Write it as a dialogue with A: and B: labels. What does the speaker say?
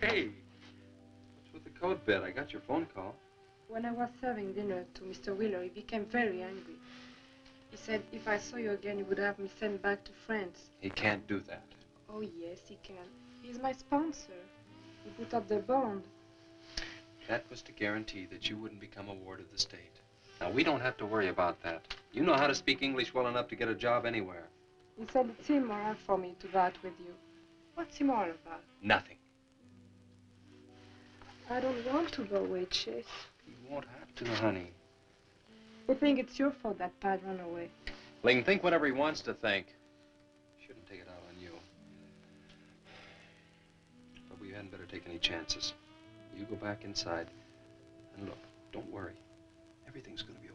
A: Hey, what's with the coat bed? I got your phone call.
B: When I was serving dinner to Mr. Wheeler, he became very angry. He said if I saw you again, he would have me sent back to France.
A: He can't do that.
B: Oh, yes, he can. He's my sponsor. He put up the bond.
A: That was to guarantee that you wouldn't become a ward of the state. Now, we don't have to worry about that. You know how to speak English well enough to get a job anywhere.
B: He said it's immoral for me to go out with you. What's immoral about?
A: Nothing.
B: I don't want to go away, Chase.
A: You won't have to, honey.
B: I think it's your fault that Pat ran away.
A: Ling, think whatever he wants to think. Shouldn't take it out on you. But we hadn't better take any chances. You go back inside, and look, don't worry. Everything's gonna be